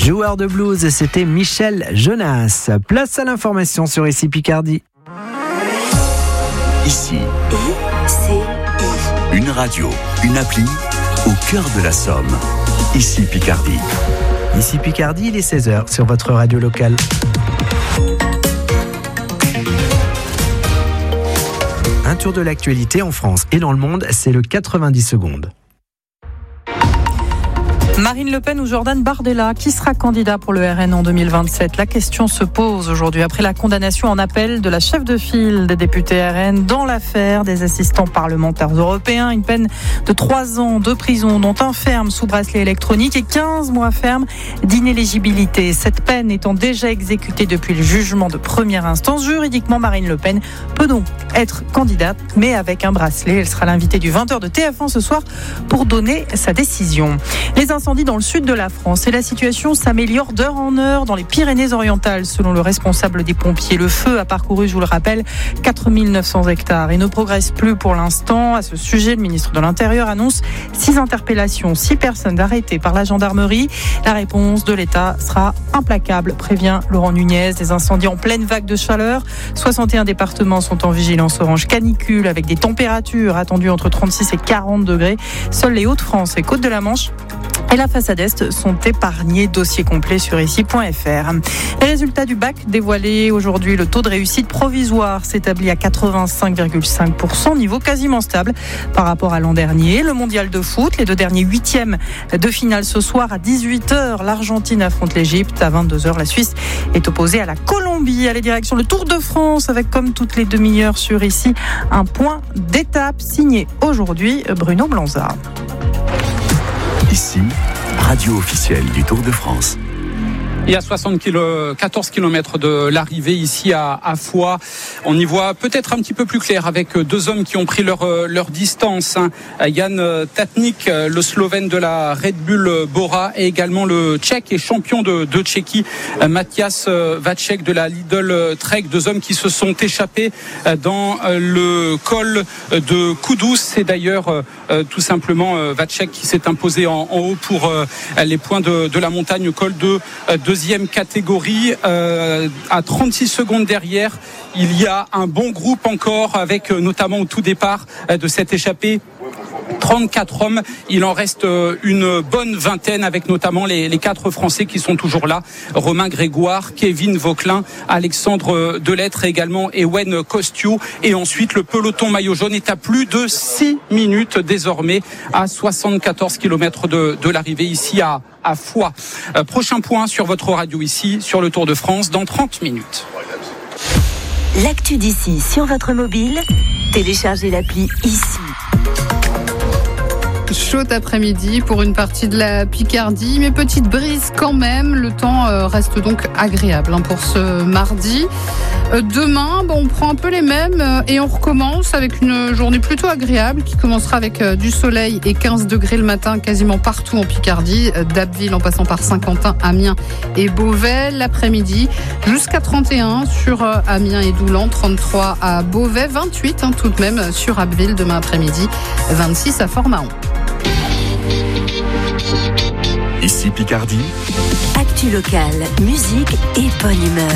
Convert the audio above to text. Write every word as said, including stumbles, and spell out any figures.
Joueur de blues, c'était Michel Jonas. Place à l'information sur Ici Picardie. Ici, I C I. Une radio, une appli au cœur de la Somme. Ici Picardie. Ici Picardie, il est seize heures sur votre radio locale. Un tour de l'actualité en France et dans le monde, c'est le quatre-vingt-dix secondes. Marine Le Pen ou Jordan Bardella, qui sera candidat pour le R N en deux mille vingt-sept? La question se pose aujourd'hui après la condamnation en appel de la chef de file des députés R N dans l'affaire des assistants parlementaires européens. Une peine de trois ans de prison, dont un ferme sous bracelet électronique et quinze mois ferme d'inéligibilité. Cette peine étant déjà exécutée depuis le jugement de première instance, juridiquement, Marine Le Pen peut donc être candidate, mais avec un bracelet. Elle sera l'invitée du vingt heures de T F un ce soir pour donner sa décision. Les incendies dans le sud de la France et la situation s'améliore d'heure en heure dans les Pyrénées-Orientales selon le responsable des pompiers. Le feu a parcouru, je vous le rappelle, quatre mille neuf cents hectares et ne progresse plus pour l'instant. À ce sujet, le ministre de l'Intérieur annonce six interpellations, six personnes arrêtées par la gendarmerie. La réponse de l'État sera implacable, prévient Laurent Nunez. Des incendies en pleine vague de chaleur. soixante et un départements sont en vigilance orange canicule avec des températures attendues entre trente-six et quarante degrés. Seules les Hauts-de-France et Côtes de la Manche et la façade Est sont épargnés. Dossier complet sur ici point f r. Les résultats du bac dévoilés aujourd'hui. Le taux de réussite provisoire s'établit à quatre-vingt-cinq virgule cinq pour cent, niveau quasiment stable par rapport à l'an dernier. Le mondial de foot, les deux derniers huitièmes de finale ce soir à dix-huit heures. L'Argentine affronte l'Égypte. À vingt-deux heures, la Suisse est opposée à la Colombie. Allez, direction le Tour de France avec, comme toutes les demi-heures sur ici, un point d'étape signé aujourd'hui Bruno Blanza. Ici, radio officielle du Tour de France. Il y a soixante-quatorze kilomètres de l'arrivée ici à, à Foix. On y voit peut-être un petit peu plus clair avec deux hommes qui ont pris leur, leur distance. Jan Tatnik, le Slovène de la Red Bull Bora, et également le Tchèque et champion de, de Tchéquie, Matías Vacek de la Lidl Trek. Deux hommes qui se sont échappés dans le col de Kudus. C'est d'ailleurs tout simplement Vacek qui s'est imposé en, en haut pour les points de, de la montagne, col de, de deuxième catégorie, euh, à trente-six secondes derrière. Il y a un bon groupe encore avec euh, notamment au tout départ euh, de cette échappée trente-quatre hommes. Il en reste euh, une bonne vingtaine avec notamment les, les quatre Français qui sont toujours là. Romain Grégoire, Kevin Vauquelin, Alexandre Delettre également, Ewen Kostiou. Et ensuite le peloton maillot jaune est à plus de six minutes désormais à soixante-quatorze kilomètres de, de l'arrivée ici à à Foix. Euh, prochain point sur votre radio ici, sur le Tour de France, dans trente minutes. L'actu d'ici sur votre mobile, téléchargez l'appli Ici. Chaud après-midi pour une partie de la Picardie, mais petite brise quand même. Le temps reste donc agréable pour ce mardi. Demain, bon, on prend un peu les mêmes et on recommence avec une journée plutôt agréable qui commencera avec du soleil et quinze degrés le matin quasiment partout en Picardie, d'Abbeville en passant par Saint-Quentin, Amiens et Beauvais. L'après-midi jusqu'à trente et un sur Amiens et Doulan, trente-trois à Beauvais, vingt-huit hein, tout de même sur Abbeville demain après-midi, vingt-six à Fort-Mahon. Ici Picardie. Actu locale, musique et bonne humeur.